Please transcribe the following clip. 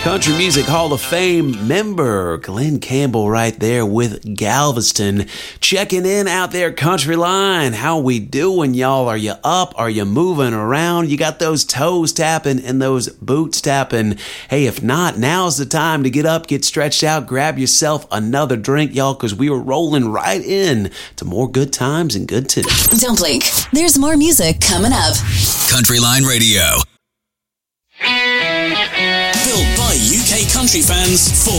Country Music Hall of Fame member Glenn Campbell right there with Galveston. Checking in out there, Country Line. How we doing, y'all? Are you up? Are you moving around? You got those toes tapping and those boots tapping? Hey, if not, now's the time to get up, get stretched out, grab yourself another drink, y'all, because we are rolling right in to more good times and good tunes. Don't blink. There's more music coming up. Country Line Radio. Built by UK country fans for